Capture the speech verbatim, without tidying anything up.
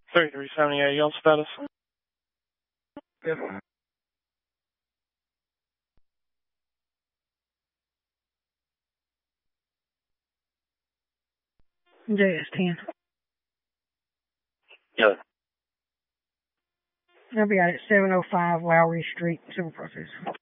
thirty-three seventy-eight, y'all status? Good. J S ten. Yeah. I'll be out at seven oh five Lowry Street, Civil Process.